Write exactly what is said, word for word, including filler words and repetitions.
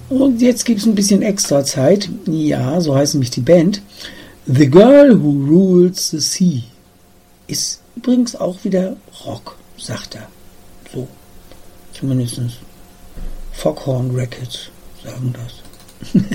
Und jetzt gibt es ein bisschen extra Zeit. Ja, so heißt nämlich die Band. The Girl Who Rules the Sea. Ist übrigens auch wieder Rock, sagt er. So. Zumindest Foghorn Records sagen das.